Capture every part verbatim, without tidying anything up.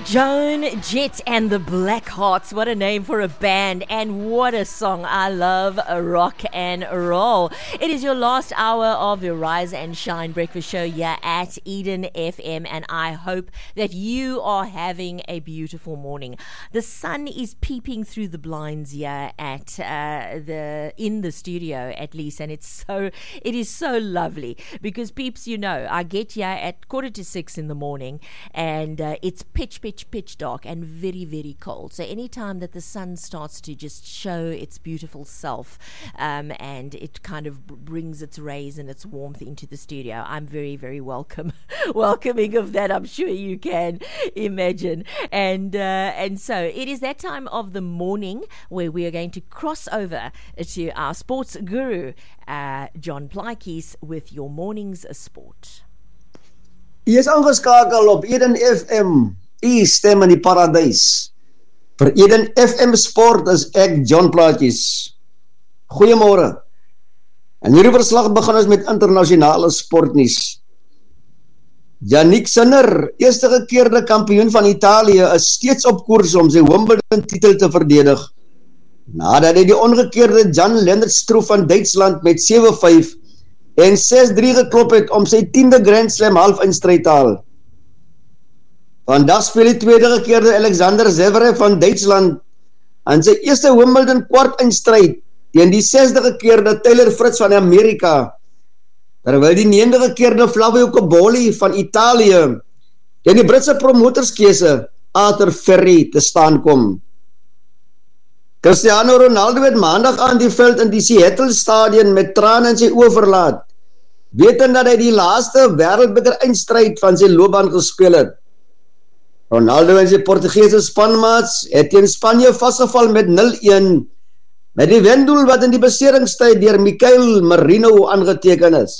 Joan Jett and the Blackhearts. What a name for a band, and what a song. I love rock and roll. It is your last hour of your Rise and Shine breakfast show here at Eden F M, and I hope that you are having a beautiful morning. The sun is peeping through the blinds here at uh, the in the studio, at least, and it's so it is so lovely because, peeps, you know, I get here at quarter to six in the morning, and uh, it's pitch pitch pitch dark and very very cold. So anytime that the sun starts to just show its beautiful self, um, and it kind of brings its rays and its warmth into the studio, I'm very very welcome welcoming of that, I'm sure you can imagine. And uh, and so it is that time of the morning where we are going to cross over to our sports guru, uh, John Plaatjes, with your morning's sport. Jy is aangeskakel op Eden F M, u stem in die paradys. Vir Eden F M Sport is ek John Plaatjes. Goeiemôre. En hierdie verslag begin ons met internasionale sportnuus. Yannick Sinner, eerste gekeerde kampioen van Italië, is steeds op koers om sy Wimbledon titel te verdedig, nadat hy die ongekeerde Jan-Lennard Struff van Duitsland met sewe vyf en ses drie geklop het om sy tiende Grand Slam halfeindstryd te haal. Vandag speel die tweede gekeerde Alexander Zverev van Duitsland aan sy eerste Wimbledon kwartfinale teen die sesde gekeerde Taylor Fritz van Amerika, terwyl die negende gekeerde Flavio Cobolli van Italië teen die Britse promotorskeuse Arthur Ferry te staan kom. Cristiano Ronaldo het maandag aan die veld in die Seattle Stadion met trane in sy oë verlaat, wetend dat hy die laaste wêreldbeker eindstryd van sy loopbaan gespeel het. Ronaldo en sy Portugese spanmaats het teen Spanje vasgeval met nul een, met die wendoel wat in die beseringstyd deur Mikel Merino aangeteken is.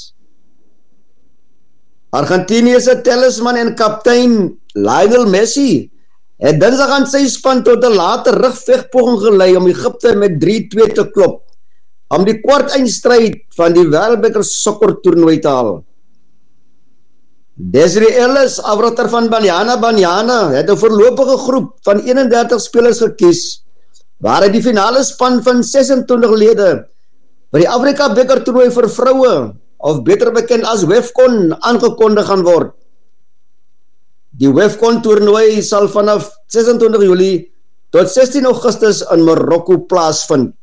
Argentinië se talisman en kaptein Lionel Messi het dinsdag aan sy span tot 'n late rugvegpoging gelei om Egipte met drie twee te klop, om die kwartfinale van die wêreldbeker sokkertoernooi te haal. Desiree Ellis, afrigter van Banyana Banyana, het 'n voorlopige groep van eenendertig spelers gekies, waar hy die finale span van sesentwintig lede by die Afrika beker toernooi vir vroue, of beter bekend as WAFCON, aangekondig gaan word. Die WAFCON toernooi sal vanaf sesentwintig Julie tot sestien Augustus in Marokko plaasvind.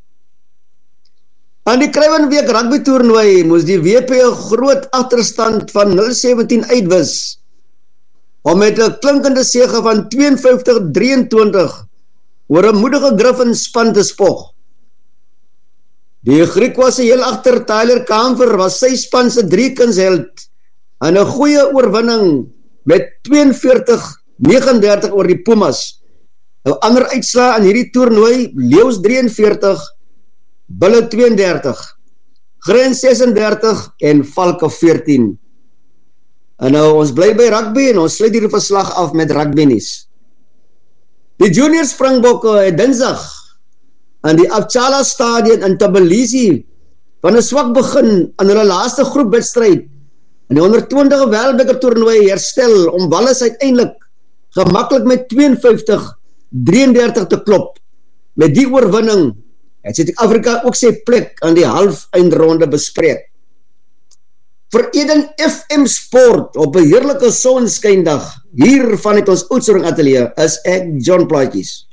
Aan die Kruiwenweek rugby toernooi moes die W P 'n groot agterstand van nul sewentien uitwis, om met 'n klinkende sege van twee en vyftig drieëntwintig oor 'n moedige Griffons span te spog. Die Griek was heel agter. Tyler Kamfer was sy span se driekuinsheld en 'n goeie oorwinning met twee en veertig negenendertig oor die Pumas. 'n Ander uitslaa aan hierdie toernooi: Leeu's drie en veertig, Bulle twee en dertig, Grens ses en dertig en Valke veertien. En nou, ons bly by rugby en ons sluit hierdie verslag af met rugby nuus. Die junior Springbokke het dinsdag aan die Abchala Stadion in Tbilisi van 'n swak begin aan hulle laaste groepwedstryd in die onder twintig wêreldbeker toernooi herstel om Wallis uiteindelik gemaklik met twee en vyftig drieëndertig te klop. Met die oorwinning het Suid-Afrika ook sy plek aan die halfeindronde bespreek. Vir Eden F M Sport op 'n heerlike sonskyndag hier vanuit ons Oudtshoorn ateljee is ek John Plaatjes.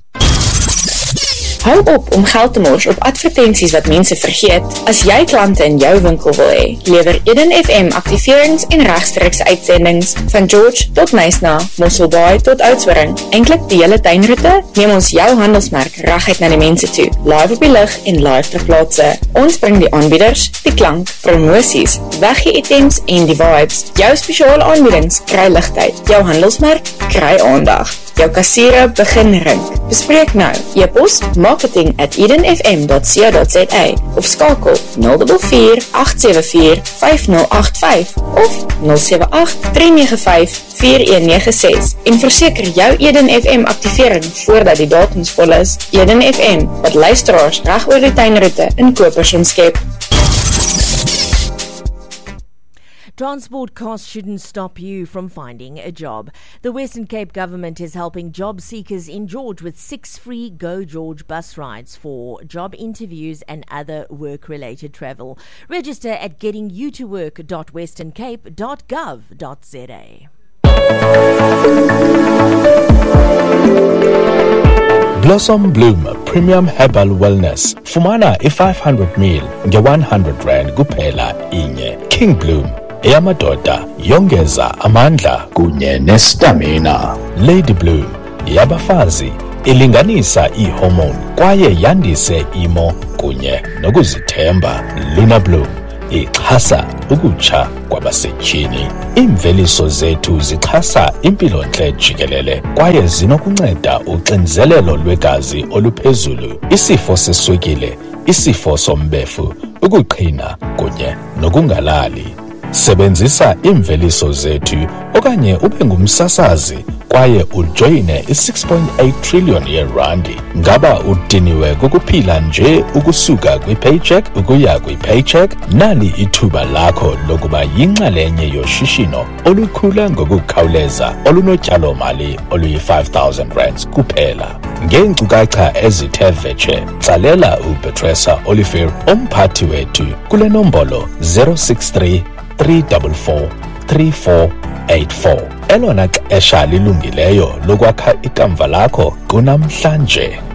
Hou op om geld te mors op advertensies wat mense vergeet. As jy klante in jou winkel wil hê, lewer Eden F M aktiverings en regstreekse uitsendings van George tot Nyasna, Mosselbaai tot Oudtshoorn. Eintlik die hele tuinroete, neem ons jou handelsmerk reguit na die mense toe, live op die lug en live ter plaatse. Ons bring die aanbieders, die klank, promosies, weggee items en die vibes. Jou spesiale aanbiedings kry ligtheid, jou handelsmerk kry aandag. Jou kassiere begin rink. Bespreek nou. E-pos marketing at eden f m dot co dot za of skakel nul vier vier agt sewe vier vyf nul agt vyf of nul sewe agt drie nege vyf vier een nege ses en verseker jou Eden F M aktivering voordat die datums vol is. Eden F M, wat luisteraars reg oor die tuinroete in Koperson skep. Transport costs shouldn't stop you from finding a job. The Western Cape government is helping job seekers in George with six free Go George bus rides for job interviews and other work-related travel. Register at getting you to work dot western cape dot gov dot za. Blossom Bloom Premium Herbal Wellness. Fumana i five hundred mil nge one hundred rand kuphela inye. King Bloom eyamadoda yongeza amandla kunye nestamina. Lady Bloom yabafazi ilinganisa ihormone kwaye yandise imo kunye nokuzithemba. Luna Bloom ixhasa ukutsha kwabasetyhini. Iimveliso zethu zixhasa impilontle jikelele kwaye zinokunceda uxinzelelo lwegazi oluphezulu, isifo seswekile, isifo sombefu, ukuqhina kunye nokungalali. Sebenzisa iimveliso zethu okanye ube ngumsasazi kwaye ujoyine i-six point eight trillion yerandi. Ngaba udiniwe kukuphila nje ukusuka kwi-paycheck ukuya kwi-paycheck? Nali ithuba lakho lokuba yinxalenye yoshishino olukhula ngokukhawuleza olunotyalo-mali oluyi-five thousand rands kuphela. Ngeenkcukacha ezithe vetshe, tsalela uPetressa Oliver, umphathi wethu, kule nombolo zero six three three four four three four eight four. Elona xesha lilungileyo lokwakha ikamva lakho kunamhlanje.